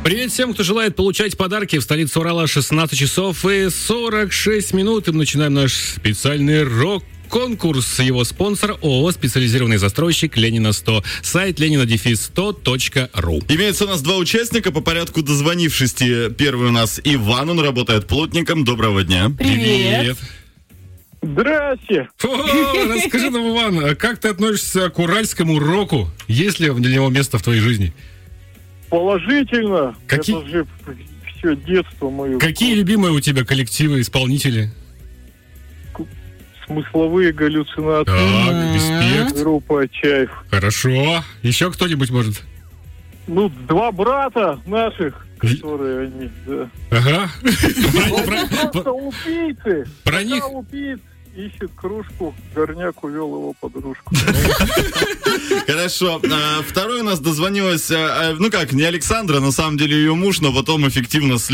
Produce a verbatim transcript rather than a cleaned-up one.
Привет всем, кто желает получать подарки. В столице Урала шестнадцать часов и сорок шесть минут. И мы начинаем наш специальный рок-конкурс. Его спонсор ООО «Специализированный застройщик Ленина сто». Сайт ленина сто точка ру. Имеется у нас два участника по порядку дозвонившести. Первый у нас Иван, он работает плотником. Доброго дня. Привет. Здрасте. О, расскажи нам, Иван, а как ты относишься к уральскому року? Есть ли для него место в твоей жизни? Положительно. Какие- Это же все детство мое. Какие любимые у тебя коллективы, исполнители? Смысловые галлюцинации. Так, респект. Группа Чайф. Хорошо. Еще кто-нибудь может? Ну, два брата наших, которые они, да. Ага. Просто убийцы. Про них... Пока убийц ищет кружку, горняк увел его подружку. Хорошо. А, второй у нас дозвонилась, а, ну как, не Александра, на самом деле ее муж, но потом эффективно